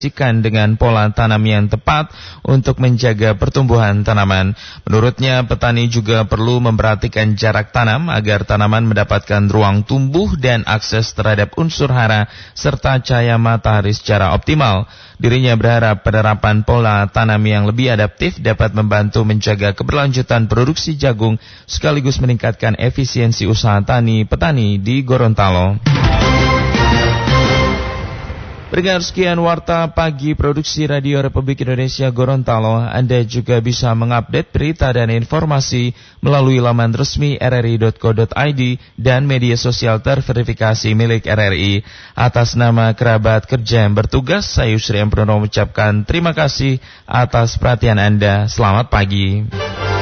dengan pola tanam yang tepat untuk menjaga pertumbuhan tanaman. Menurutnya, petani juga perlu memperhatikan jarak tanam agar tanaman mendapatkan ruang tumbuh dan akses terhadap unsur hara serta cahaya matahari secara optimal. Dirinya berharap penerapan pola tanam yang lebih adaptif dapat membantu menjaga keberlanjutan produksi jagung sekaligus meningkatkan efisiensi usaha petani di Gorontalo. Pendengar, sekian warta pagi produksi Radio Republik Indonesia Gorontalo. Anda juga bisa mengupdate berita dan informasi melalui laman resmi rri.co.id dan media sosial terverifikasi milik RRI. Atas nama kerabat kerja yang bertugas, saya Yusri Amprono mengucapkan terima kasih atas perhatian Anda. Selamat pagi.